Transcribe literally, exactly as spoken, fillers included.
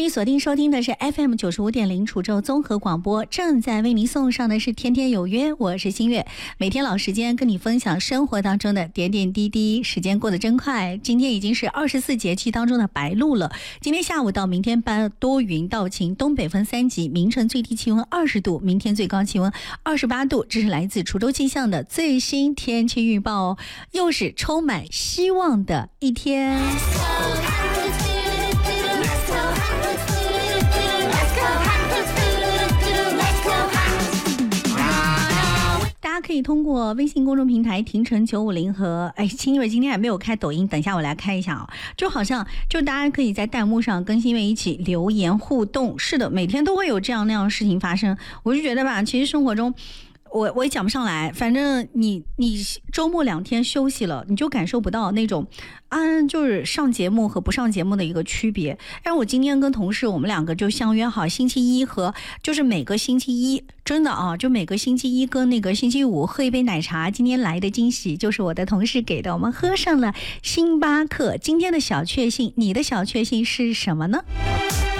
续锁定收听的是 F M 九十五点零楚州综合广播，正在为您送上的是天天有约，我是新月，每天老时间跟你分享生活当中的点点滴滴。时间过得真快，今天已经是二十四节气当中的白露了。今天下午到明天半多云到晴，东北风三级，明晨最低气温二十度，明天最高气温二十八度。这是来自楚州气象的最新天气预报哦，又是充满希望的一天。大家可以通过微信公众平台婷晨九五零和哎，新月今天还没有开抖音，等一下我来开一下啊、哦。就好像就大家可以在弹幕上跟新月一起留言互动。是的，每天都会有这样那样的事情发生。我就觉得吧，其实生活中。我我也讲不上来，反正你你周末两天休息了，你就感受不到那种啊，就是上节目和不上节目的一个区别。但我今天跟同事我们两个就相约好，星期一和就是每个星期一，真的啊，就每个星期一跟那个星期五喝一杯奶茶。今天来的惊喜就是我的同事给的，我们喝上了星巴克。今天的小确幸，你的小确幸是什么呢？